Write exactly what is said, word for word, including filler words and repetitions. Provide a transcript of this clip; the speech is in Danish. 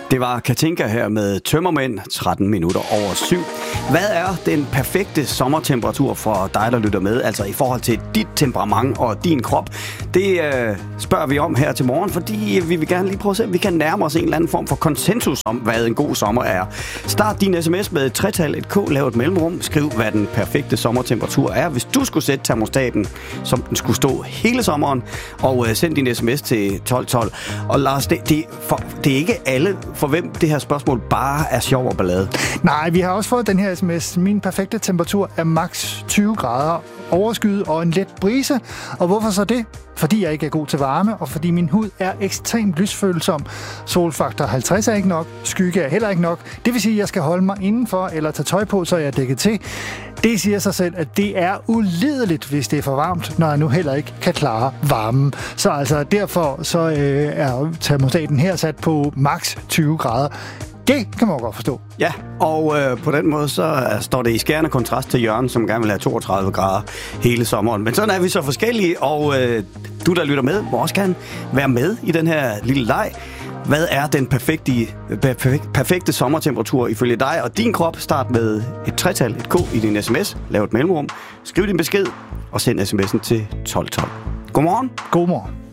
Det var Katinka her med Tømmermænd, tretten minutter over syv. Hvad er den perfekte sommertemperatur for dig, der lytter med? Altså i forhold til dit temperament og din krop. Det øh, spørger vi om her til morgen, fordi vi vil gerne lige prøve at se, om vi kan nærme os en eller anden form for konsensus om, hvad en god sommer er. Start din sms med et tretal, et k, lav et mellemrum. Skriv, hvad den perfekte sommertemperatur er, hvis du skulle sætte termostaten, som den skulle stå hele sommeren. Og øh, send din sms til tolv tolv. Og Lars, det, det, for, det er ikke alle, for hvem det her spørgsmål bare er sjov og ballade. Nej, vi har også fået den her sms. Min perfekte temperatur er maks tyve grader, overskyet og en let brise. Og hvorfor så det? Fordi jeg ikke er god til varme, og fordi min hud er ekstremt lysfølsom. Solfaktor halvtreds er ikke nok, skygge er heller ikke nok. Det vil sige, at jeg skal holde mig indenfor eller tage tøj på, så jeg er dækket til. Det siger sig selv, at det er ulideligt, hvis det er for varmt, når jeg nu heller ikke kan klare varmen. Så altså derfor så øh, er termostaten her sat på maks tyve grader. Det kan man godt forstå. Ja, og øh, på den måde så øh, står det i skærende kontrast til Jørgen, som gerne vil have toogtredive grader hele sommeren. Men sådan er vi så forskellige, og øh, du, der lytter med, må også gerne være med i den her lille leg. Hvad er den perfekte, perfekte, perfekte sommertemperatur ifølge dig og din krop? Start med et tretal, et k i din sms, lav et mellemrum, skriv din besked og send sms'en til tolv tolv. Godmorgen. Godmorgen.